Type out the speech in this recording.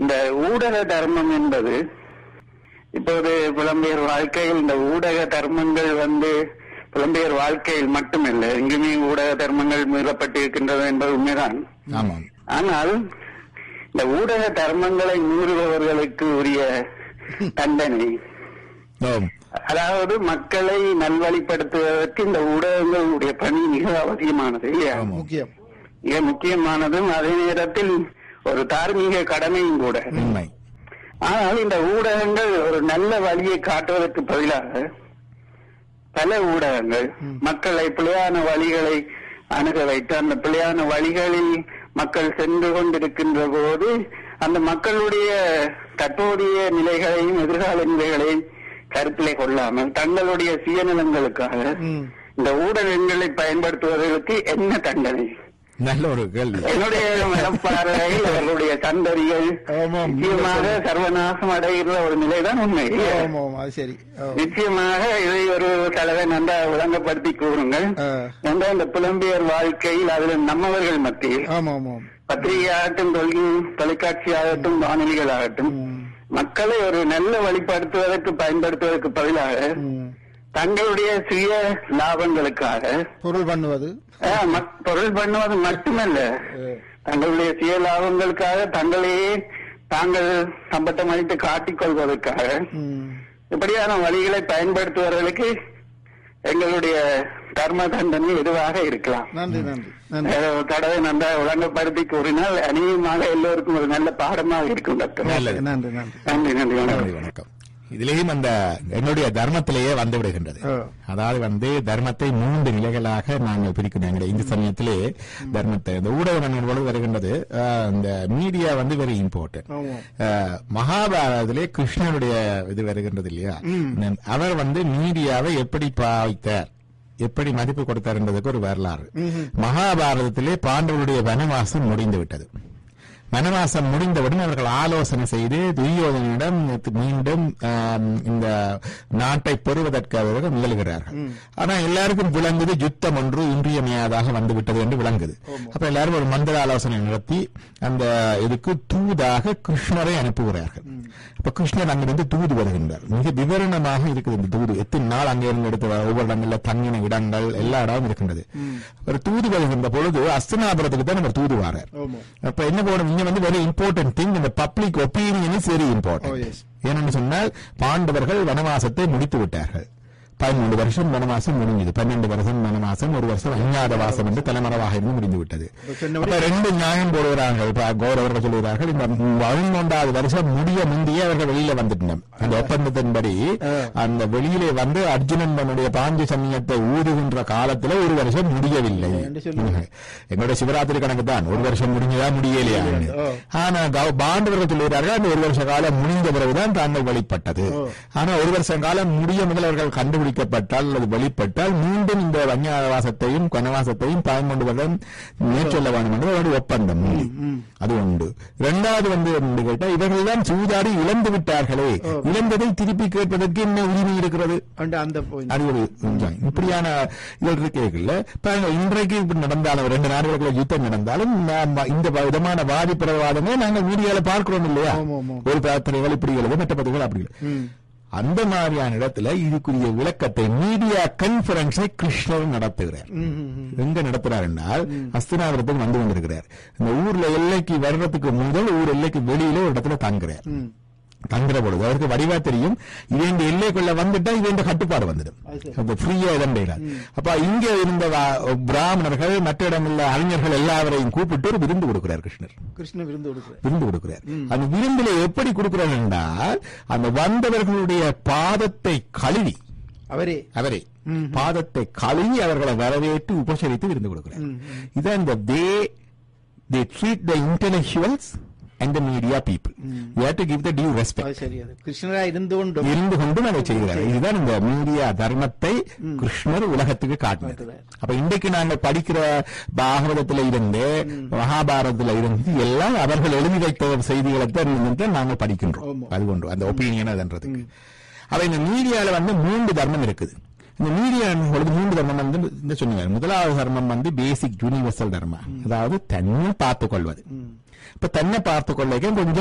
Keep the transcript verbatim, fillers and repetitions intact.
இந்த ஊடக தர்மம் என்பது இப்போது புலம்பெயர் வாழ்க்கையில் இந்த ஊடக தர்மங்கள் வந்து புலம்பெயர் வாழ்க்கையில் மட்டுமில்லை, எங்குமே ஊடக தர்மங்கள் மீறப்பட்டிருக்கின்றது என்பது உண்மைதான். ஆனால் இந்த ஊடக தர்மங்களை மீறுபவர்களுக்கு உரிய தண்டனை, அதாவது மக்களை நல்வழிப்படுத்துவதற்கு இந்த ஊடகங்களுடைய பணி மிக அவசியமானது, மிக முக்கியமானதும் அதே நேரத்தில் ஒரு தார்மீக கடமையும் கூட. ஆனால் இந்த ஊடகங்கள் ஒரு நல்ல வழியை காட்டுவதற்கு பதிலாக பல ஊடகங்கள் மக்களை பிழையான வழிகளை அணுக வைத்து அந்த பிழையான வழிகளில் மக்கள் சென்று கொண்டிருக்கின்ற போது அந்த மக்களுடைய தற்போதைய நிலைகளையும் எதிர்கால நிலைகளையும் கருத்திலே கொள்ளாமல் தங்களுடைய சுயநலங்களுக்காக இந்த ஊடகங்களை பயன்படுத்துவதற்கு என்ன தண்டனை? நல்ல ஒரு கேள்வி. என்னுடைய மனப்பாறையில் அவர்களுடைய சந்ததிகள் நிச்சயமாக சர்வநாசம் அடைகிற ஒரு நிலைதான் உண்மை. நிச்சயமாக இதை ஒரு தலைவை நன்றாக விளங்கப்படுத்தி கூறுங்கள். என்ற இந்த புலம்பெயர் வாழ்க்கையில் அதில் நம்மவர்கள் மத்தியில் பத்திரிகையாகட்டும், தொலைக்காட்சி ஆகட்டும், வானொலிகள் ஆகட்டும், மக்களை ஒரு நல்ல வழிபடுத்துவதற்கு பயன்படுத்துவதற்கு பதிலாக தங்களுடைய சுய லாபங்களுக்காக பொருள் பண்ணுவது பொருள் பண்ணுவது மட்டுமல்ல, தங்களுடைய சுய லாபங்களுக்காக தங்களையே தாங்கள் சம்பத்தம் அளித்து காட்டிக் கொள்வதற்காக இப்படியான வழிகளை பயன்படுத்துவதற்கு எங்களுடைய தர்ம தண்டனை எதுவாக இருக்கலாம். தடவை நன்றாக விளங்கப்படுத்தி கூறினால் அநேகமாக எல்லோருக்கும் ஒரு நல்ல பாடமாக இருக்கும். நன்றி நன்றி நன்றி வணக்கம். இதிலேயும் அந்த என்னுடைய தர்மத்திலேயே வந்து விடுகின்றது. அதாவது வந்து தர்மத்தை மூன்று நிலைகளாக நாங்கள் பிரிக்கிறோம். இந்த சமயத்திலே தர்மத்தை இந்த ஊடகம் வருகின்றது. இந்த மீடியா வந்து வெரி இம்பார்ட்டன்ட். மகாபாரதத்திலே கிருஷ்ணனுடைய இது வருகின்றது இல்லையா, அவர் வந்து மீடியாவை எப்படி பாவித்தார், எப்படி மதிப்பு கொடுத்தார் என்பதற்கு ஒரு வரலாறு. மகாபாரதத்திலே பாண்டவருடைய வனவாசம் முடிந்து விட்டது. வனவாசம் முடிந்தவுடன் அவர்கள் ஆலோசனை செய்து துரியோதனிடம் மீண்டும் இந்த நாட்டை பெறுவதற்காக முயல்கிறார்கள். ஆனா எல்லாருக்கும் விளங்குது யுத்தம் ஒன்று இன்றியமையாதாக வந்துவிட்டது என்று விளங்குது. அப்ப எல்லாரும் ஒரு மந்திர ஆலோசனை நடத்தி அந்த இதுக்கு தூதாக கிருஷ்ணரை அனுப்புகிறார்கள். இப்ப கிருஷ்ணர் அங்கிருந்து தூது வருகின்றார். மிக விவரணமாக இருக்குது இந்த தூது. எத்தனை நாள் அங்கே இருந்து எடுத்து ஒவ்வொரு இடங்கள்ல தங்கின இடங்கள் எல்லா இடமும் இருக்கின்றது. ஒரு தூது வருகின்ற பொழுது அஸ்தினாபுரத்துக்கு தான் நம்ம தூது வாரார். அப்ப என்ன போடும், வந்து வெரி இம்பார்ட்டன்ட் திங், இந்த public opinion is very important. ஏனென்று சொன்னால் பாண்டவர்கள் வனவாசத்தை முடித்து விட்டார்கள். பதிமூன்று வருஷம் வனவாசம் முடிஞ்சது. பன்னெண்டு வருஷம் வனவாசம், ஒரு வருஷம் அஞ்ஞாத வாசம் என்று தலைமறைவாக இருந்து முடிந்து விட்டது. ரெண்டு நியாயம் போடுகிறார்கள். கௌரவர்கள் சொல்கிறார்கள், இந்த பதினொன்றாவது வருஷம் முடிய முந்தைய அவர்கள் வெளியில வந்துட்டோம். அந்த ஒப்பந்தத்தின்படி அந்த வெளியிலே வந்து அர்ஜுனன் தன்னுடைய பாஞ்ச சமயத்தை ஊதுகின்ற காலத்துல ஒரு வருஷம் முடியவில்லை. எங்களுடைய சிவராத்திரி கணக்கு தான் ஒரு வருஷம் முடிஞ்சதா முடியலையா. ஆனா பாண்டவர்கள் சொல்கிறார்கள் அந்த ஒரு வருஷ காலம் முடிந்த பிறகுதான் தாங்கள் வெளிப்பட்டது. ஆனா ஒரு வருஷ காலம் முடிய முதல் அவர்கள் கண்டுபிடி அல்லது வெளிப்பட்டால் மீண்டும் இந்த வன்னியாவாசத்தையும் கனவாசத்தையும் பயன்கொண்டு வர மேற்கொள்ள வேண்டும் என்று ஒரு ஒப்பந்தம். அது உண்டு. இரண்டாவது வந்து கேட்டா, இவர்கள் தான் சூதாடி இழந்து விட்டார்களே, இழந்ததை திருப்பி கேட்பதற்கு என்ன உரிமை இருக்கிறது? அது ஒரு இப்படியான கேட்கல. இன்றைக்கு இப்படி நடந்தாலும் ரெண்டு நாடுகளுக்குள்ள யுத்தம் நடந்தாலும் இந்த விதமான வாதி பிரவாதமே நாங்கள் மீடியால பார்க்கிறோம் இல்லையா? ஒரு பத்திரிகைகள் இப்படி எழுது, மற்ற பத்திரிகைகள் அப்படி. அந்த மாதிரியான இடத்துல இதுக்குரிய விளக்கத்தை மீடியா கான்பரன்ஸை கிருஷ்ணர் நடத்துகிறார். எங்க நடத்துறார் என்றால் அஸ்தினாபுரத்துக்கு வந்து கொண்டிருக்கிறார். இந்த ஊர்ல எல்லைக்கு வர்றதுக்கு முதல் ஊர் எல்லைக்கு வெளியில ஒரு இடத்துல தங்குறார். தங்குற பொழுது அவருக்கு வடிவா தெரியும், இவன் எல்லைக்குள்ள வந்துட்டா இவன் கட்டுப்பாடு வந்துடும், ஃப்ரீயா இதண்டையில. அப்ப இங்க இருந்த பிராமணர்கள் மற்ற இடமுள்ள அறிஞர்கள் எல்லாவரையும் கூப்பிட்டு ஒரு விருந்து கொடுக்கிறார் கிருஷ்ணர். கிருஷ்ணர் விருந்து கொடுக்கிறார் விருந்து கொடுக்கிறார் அந்த விருந்தில எப்படி கொடுக்கிறார் என்றால், அந்த வந்தவர்களுடைய பாதத்தை கழுவி அவரே அவரே பாதத்தை கழுவி அவர்களை வரவேற்று உபசரித்து விருந்து கொடுக்கிறார். இதான் இந்த தே they treat the intellectuals and the media people. Mm. You have to give the due respect. கிருஷ்ணரா இருந்து கொண்டு இருந்து கொண்டு அதை செய்கிறார். இதுதான் இந்த மீடியா தர்மத்தை கிருஷ்ணர் உலகத்துக்கு காட்டினார். அப்ப இன்றைக்கு நாங்கள் படிக்கிற பாகவதத்துல இருந்து மகாபாரதத்துல இருந்து எல்லாம் அவர்கள் எழுதி வைத்த செய்திகளை தான் நாங்கள் படிக்கின்றோம். அது கொண்டு அந்த ஒப்பீனியன் அதுன்றதுக்கு. அப்ப இந்த மீடியால வந்து மூன்று தர்மம் இருக்குது. இந்த மீடியா மூன்று தர்மம் வந்து சொன்னீங்க. முதலாவது தர்மம் வந்து பேசிக் யூனிவர்சல் தர்மம், அதாவது தன்னை பார்த்துக் கொள்வது. இப்ப தன்னை பார்த்துக் கொள்ள கொஞ்சம்